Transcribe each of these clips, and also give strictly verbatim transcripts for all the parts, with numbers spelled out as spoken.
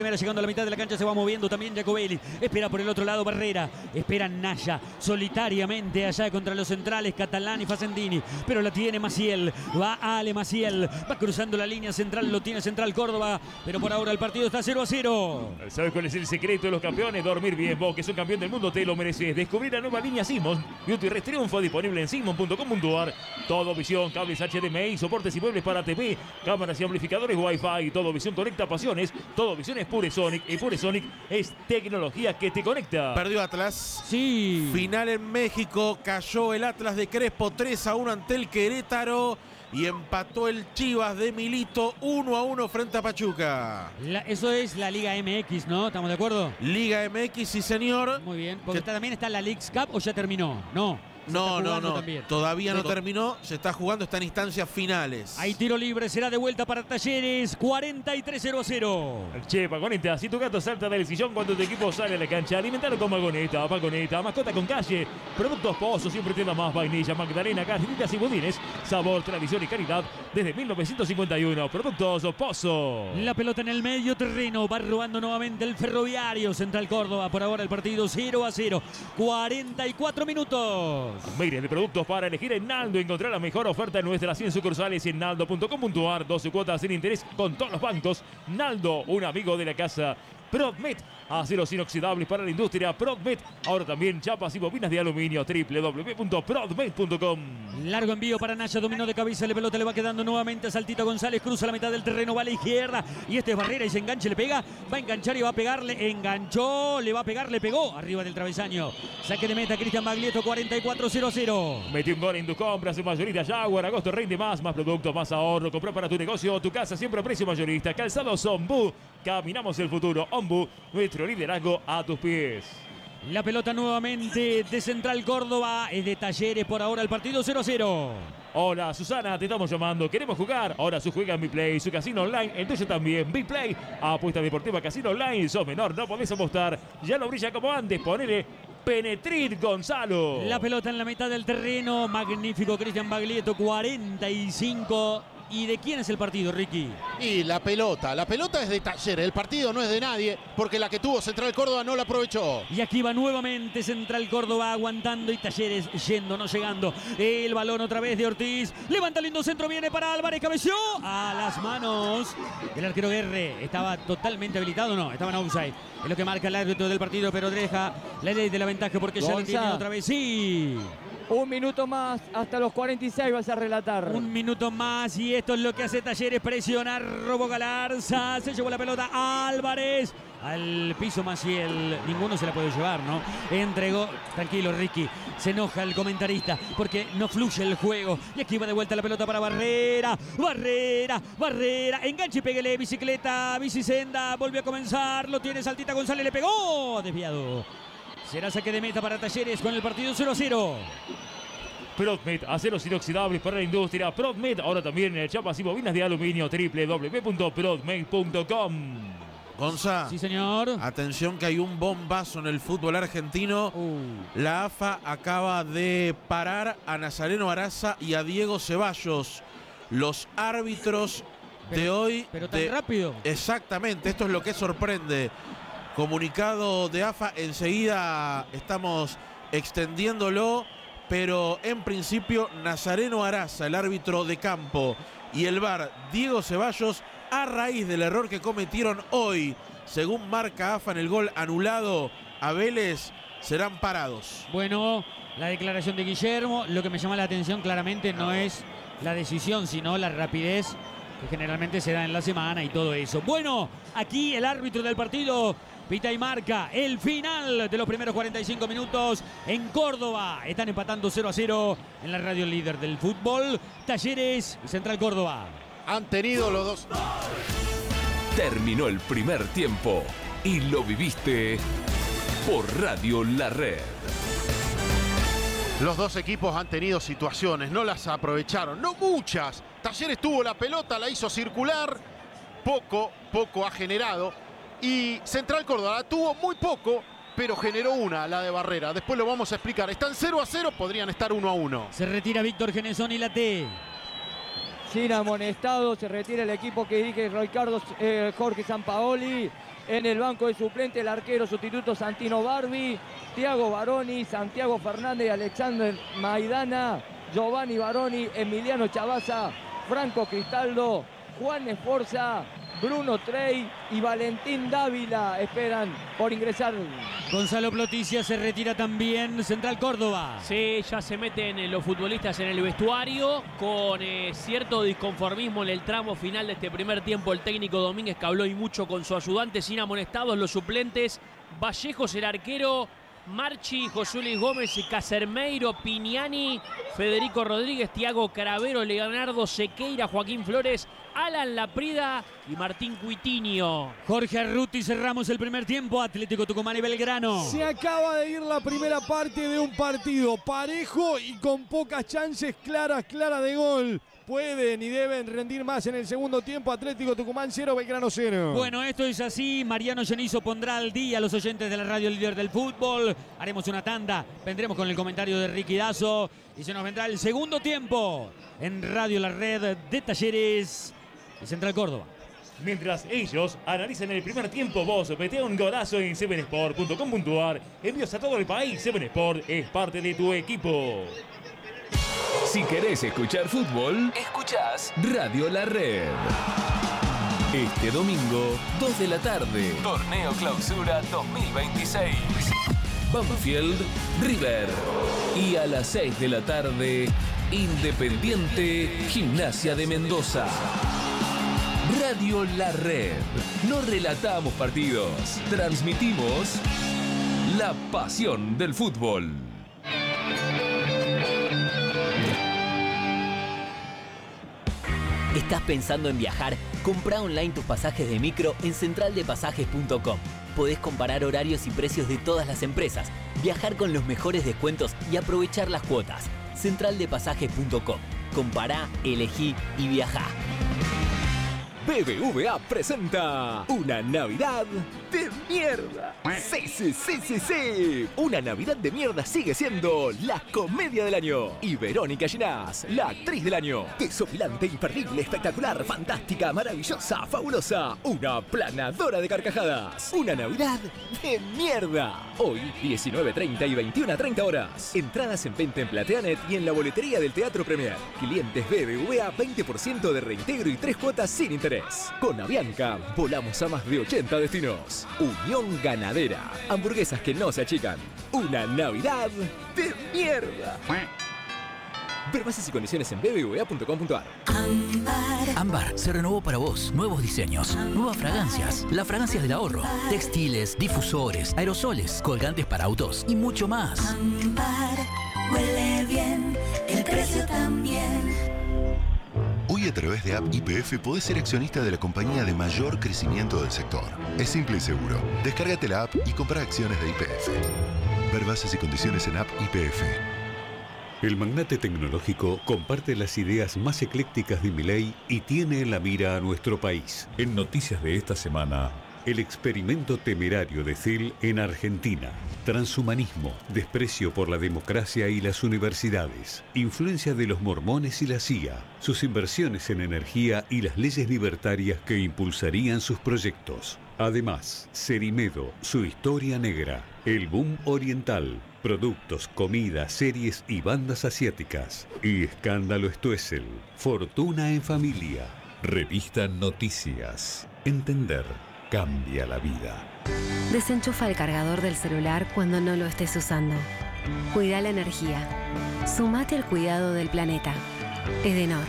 Llegando a la mitad de la cancha se va moviendo también Jacobelli. Espera por el otro lado Barrera. Espera Naya solitariamente allá contra los centrales Catalán y Facendini. Pero la tiene Maciel. Va Ale Maciel. Va cruzando la línea central. Lo tiene Central Córdoba. Pero por ahora el partido está cero a cero. ¿Sabes cuál es el secreto de los campeones? Dormir bien. Vos que sos campeón del mundo te lo mereces. Descubrir la nueva línea Simons. Beauty Rest Triunfo disponible en simon punto com punto ar. Todo visión, cables H D M I, soportes y muebles para T V, cámaras y amplificadores Wi-Fi. Todo visión conecta pasiones. Todo visión es Pure Sonic, y Pure Sonic es tecnología que te conecta. Perdió Atlas. Sí. Final en México. Cayó el Atlas de Crespo tres a uno ante el Querétaro. Y empató el Chivas de Milito uno a uno frente a Pachuca. La, eso es la Liga M X, ¿no? ¿Estamos de acuerdo? Liga M X, sí señor. Muy bien. Porque Que... también está la Leagues Cup o ya terminó. No. No, no, no. También. Todavía no Pero... terminó. Se está jugando, está en instancias finales. Hay tiro libre, será de vuelta para Talleres. cuarenta y tres cero a cero. Che, Pagoneta, si tu gato salta del sillón cuando tu equipo sale a la cancha, alimentalo con Pagoneta, Pagoneta, mascota con calle. Productos Pozo, siempre tienda más vainilla, magdalena, galletitas y budines. Sabor, tradición y calidad desde mil novecientos cincuenta y uno. Productos Pozo. La pelota en el medio terreno. Va robando nuevamente el Ferroviario. Central Córdoba. Por ahora el partido cero a cero. cuarenta y cuatro minutos. Miles de productos para elegir en Naldo. Encontrar la mejor oferta en nuestras cien sucursales en naldo punto com punto ar. doce cuotas sin interés con todos los bancos. Naldo, un amigo de la casa. Prodmet, aceros inoxidables para la industria. Prodmet, ahora también chapas y bobinas de aluminio. doble u doble u doble u punto prodmet punto com. Largo envío para Naya, dominó de cabeza, la pelota le va quedando nuevamente a Saltito González, cruza la mitad del terreno, va a la izquierda y este es Barrera y se engancha, le pega, va a enganchar y va a pegarle, enganchó, le va a pegar, le pegó, arriba del travesaño, saque de meta Cristian Baglietto, cuarenta y cuatro cero a cero. Metió un gol en tus compras, en mayorista Jaguar, agosto rinde más, más productos, más ahorro, compra para tu negocio, tu casa, siempre a precio mayorista, calzados Ombu, caminamos el futuro, Ombu, nuestro liderazgo a tus pies. La pelota nuevamente de Central Córdoba, es de Talleres por ahora el partido cero a cero. Hola Susana, te estamos llamando, queremos jugar. Ahora su juega en BePlay, su casino online, el tuyo también. BePlay, apuesta deportiva, casino online, sos menor, no podés apostar. Ya no brilla como antes, ponele Penetrid Gonzalo. La pelota en la mitad del terreno, magnífico Cristian Baglietto, cuarenta y cinco. ¿Y de quién es el partido, Ricky? Y la pelota, la pelota es de Talleres, el partido no es de nadie, porque la que tuvo Central Córdoba no la aprovechó. Y aquí va nuevamente Central Córdoba aguantando y Talleres yendo, no llegando. El balón otra vez de Ortiz, levanta lindo centro, viene para Álvarez, cabeció a las manos del arquero Guerre. ¿Estaba totalmente habilitado? No, estaba en offside. Es lo que marca el árbitro del partido, pero deja la ley de la ventaja porque ya lo tiene otra vez. Sí. Un minuto más, hasta los cuarenta y seis vas a relatar. Un minuto más y esto es lo que hace Talleres, presionar, Robo Galarza, se llevó la pelota Álvarez, al piso Maciel, ninguno se la puede llevar, ¿no? Entregó, tranquilo Ricky, se enoja el comentarista porque no fluye el juego. Y aquí va de vuelta la pelota para Barrera, Barrera, Barrera, enganche, péguele, bicicleta, bicisenda, volvió a comenzar, lo tiene Saltita González, le pegó, desviado. Será saque de meta para Talleres con el partido cero a cero. Prodmet, aceros inoxidables para la industria. Prodmet, ahora también chapas y bobinas de aluminio. doble u doble u doble u punto prodmet punto com. Gonza. Sí, señor. Atención que hay un bombazo en el fútbol argentino. Uh. La A F A acaba de parar a Nazareno Araza y a Diego Ceballos, los árbitros pero, de hoy. Pero tan de... rápido. Exactamente, esto es lo que sorprende. Comunicado de A F A, enseguida estamos extendiéndolo, pero en principio Nazareno Araza, el árbitro de campo, y el V A R Diego Ceballos, a raíz del error que cometieron hoy, según marca A F A en el gol anulado a Vélez, serán parados. Bueno, la declaración de Guillermo, lo que me llama la atención claramente no es la decisión, sino la rapidez que generalmente se da en la semana y todo eso. Bueno, aquí el árbitro del partido pita y marca el final de los primeros cuarenta y cinco minutos en Córdoba. Están empatando cero a cero en la radio líder del fútbol. Talleres y Central Córdoba. Han tenido los dos. Terminó el primer tiempo y lo viviste por Radio La Red. Los dos equipos han tenido situaciones, no las aprovecharon, no muchas. Talleres tuvo la pelota, la hizo circular, poco, poco ha generado. Y Central Córdoba la tuvo muy poco, pero generó una, la de Barrera. Después lo vamos a explicar. Están cero a cero, podrían estar uno a uno. Se retira Víctor Genesón y la T. sin amonestado. Se retira el equipo que dirige Ricardo eh, Jorge Sampaoli. En el banco de suplente el arquero sustituto Santino Barbi, Thiago Baroni, Santiago Fernández, Alexander Maidana, Giovanni Baroni, Emiliano Chavazza, Franco Cristaldo, Juan Esforza, Bruno Trey y Valentín Dávila esperan por ingresar. Gonzalo Ploticia se retira también. Central Córdoba. Sí, ya se meten los futbolistas en el vestuario con eh, cierto disconformismo en el tramo final de este primer tiempo. El técnico Domínguez, que habló y mucho con su ayudante, sin amonestados los suplentes. Vallejos, el arquero, Marchi, José Luis Gómez, Casermeiro, Piñani, Federico Rodríguez, Tiago Caravero, Leonardo Sequeira, Joaquín Flores, Alan Laprida y Martín Cuitinho. Jorge Arruti, cerramos el primer tiempo. Atlético Tucumán y Belgrano. Se acaba de ir la primera parte de un partido parejo y con pocas chances claras, claras de gol. Pueden y deben rendir más en el segundo tiempo. Atlético Tucumán cero, Belgrano cero. Bueno, esto es así. Mariano Genizo pondrá al día a los oyentes de la radio líder del fútbol. Haremos una tanda. Vendremos con el comentario de Ricky Dazo. Y se nos vendrá el segundo tiempo en Radio La Red de Talleres y Central Córdoba. Mientras ellos analizan el primer tiempo, vos mete un golazo en seven sport punto com punto a r. Envíos a todo el país. seven Sport es parte de tu equipo. Si querés escuchar fútbol, escuchás Radio La Red. Este domingo, dos de la tarde, Torneo Clausura dos mil veintiséis. Banfield, River. Y a las seis de la tarde, Independiente, Gimnasia de Mendoza. Radio La Red. No relatamos partidos, transmitimos la pasión del fútbol. ¿Estás pensando en viajar? Comprá online tus pasajes de micro en central de pasajes punto com. Podés comparar horarios y precios de todas las empresas, viajar con los mejores descuentos y aprovechar las cuotas. central de pasajes punto com. Compará, elegí y viajá. B B V A presenta una Navidad de mierda. Sí, sí, sí, sí, sí. Una Navidad de mierda sigue siendo la comedia del año. Y Verónica Ginás, la actriz del año. Desopilante, imperdible, espectacular, fantástica, maravillosa, fabulosa. Una planadora de carcajadas. Una Navidad de mierda. Hoy, diecinueve treinta y veintiuna treinta horas. Entradas en venta en Plateanet y en la boletería del Teatro Premier. Clientes B B V A, veinte por ciento de reintegro y tres cuotas sin interés. Con Avianca, volamos a más de ochenta destinos. Unión Ganadera. Hamburguesas que no se achican. Una Navidad de mierda. Ver bases y condiciones en b b v a punto com punto a r. Ámbar. Ámbar se renovó para vos. Nuevos diseños, nuevas fragancias, las fragancias del ahorro, textiles, difusores, aerosoles, colgantes para autos y mucho más. Ámbar huele bien, el precio también. Hoy a través de App Y P F podés ser accionista de la compañía de mayor crecimiento del sector. Es simple y seguro. Descárgate la app y compra acciones de Y P F. Ver bases y condiciones en App Y P F. El magnate tecnológico comparte las ideas más eclécticas de Milei y tiene en la mira a nuestro país. En noticias de esta semana, el experimento temerario de C I L en Argentina. Transhumanismo, desprecio por la democracia y las universidades, influencia de los mormones y la C I A, sus inversiones en energía y las leyes libertarias que impulsarían sus proyectos. Además, Cerimedo, su historia negra, el boom oriental, productos, comida, series y bandas asiáticas. Y Escándalo Stoessel, fortuna en familia. Revista Noticias. Entender cambia la vida. Desenchufa el cargador del celular cuando no lo estés usando. Cuida la energía. Sumate al cuidado del planeta. Edenor.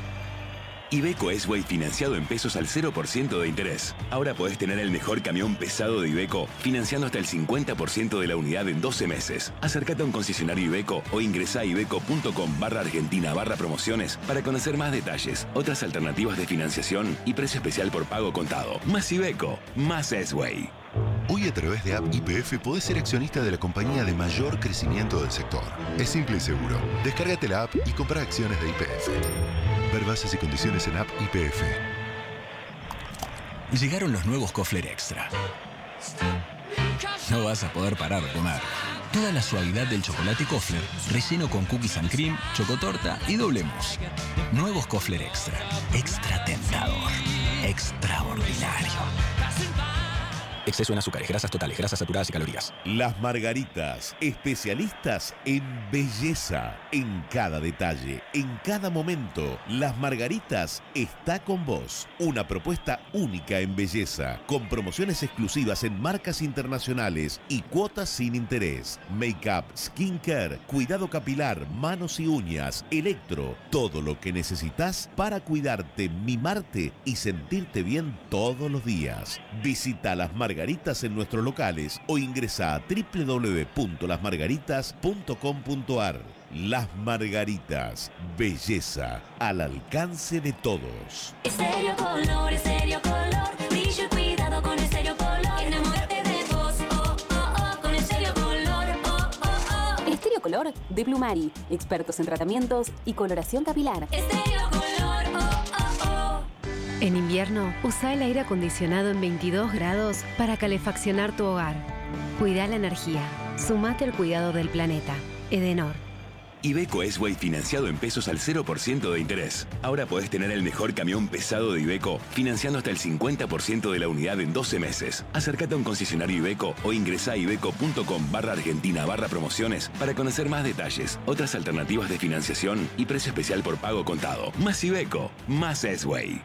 Iveco S-Way financiado en pesos al cero por ciento de interés. Ahora podés tener el mejor camión pesado de Iveco financiando hasta el cincuenta por ciento de la unidad en doce meses. Acércate a un concesionario Iveco o ingresá a iveco punto com barra argentina barra promociones para conocer más detalles, otras alternativas de financiación y precio especial por pago contado. Más Iveco, más S-Way. Hoy a través de App Y P F podés ser accionista de la compañía de mayor crecimiento del sector. Es simple y seguro. Descárgate la app y compra acciones de Y P F. Ver bases y condiciones en App Y P F. Llegaron los nuevos Kofler Extra. no vas a poder parar de comer. Toda la suavidad del chocolate Kofler, relleno con cookies and cream, chocotorta y doble mousse. Nuevos Kofler Extra. Extra tentador. Extraordinario. Exceso en azúcares, grasas totales, grasas saturadas y calorías. Las Margaritas, especialistas en belleza, en cada detalle, en cada momento. Las Margaritas está con vos. Una propuesta única en belleza, con promociones exclusivas en marcas internacionales y cuotas sin interés. Make-up, skincare, cuidado capilar, manos y uñas, electro, todo lo que necesitas para cuidarte, mimarte y sentirte bien todos los días. Visita las Margaritas Margaritas en nuestros locales o ingresa a doble u doble u doble u punto las margaritas punto com punto a r. Las Margaritas, belleza al alcance de todos. Estéreo Color, Estéreo Color, brillo y cuidado con Estéreo Color. Enamórate de vos, oh, oh, oh, con Estéreo Color, oh, oh, oh. Estéreo Color de Plumari, expertos en tratamientos y coloración capilar. Estéreo Color, oh, oh, oh. En invierno, usa el aire acondicionado en veintidós grados para calefaccionar tu hogar. Cuida la energía. Sumate al cuidado del planeta. Edenor. Iveco S-Way financiado en pesos al cero por ciento de interés. Ahora podés tener el mejor camión pesado de Iveco financiando hasta el cincuenta por ciento de la unidad en doce meses. Acércate a un concesionario Iveco o ingresá a iveco.com barra argentina barra promociones para conocer más detalles, otras alternativas de financiación y precio especial por pago contado. Más Iveco, más S-Way.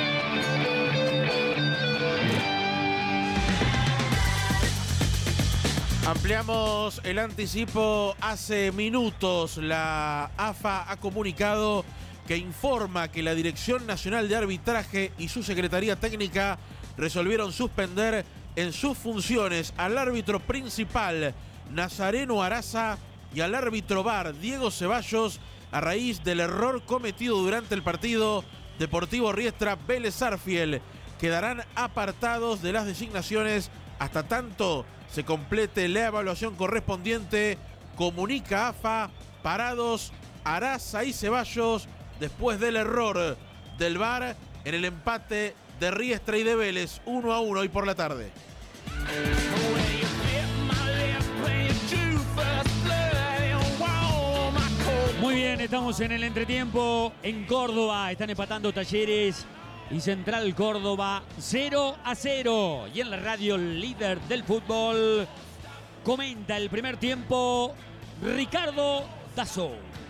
Ampliamos el anticipo. Hace minutos la A F A ha comunicado que informa que la Dirección Nacional de Arbitraje y su Secretaría Técnica resolvieron suspender en sus funciones al árbitro principal Nazareno Araza y al árbitro V A R Diego Ceballos a raíz del error cometido durante el partido Deportivo Riestra Vélez Sarsfield. Quedarán apartados de las designaciones hasta tanto se complete la evaluación correspondiente. Comunica A F A, parados Araza y Ceballos después del error del V A R en el empate de Riestra y de Vélez uno a uno hoy por la tarde. Muy bien, estamos en el entretiempo en Córdoba. Están empatando Talleres y Central Córdoba cero a cero. Y en la radio líder del fútbol comenta el primer tiempo Ricardo Dazo.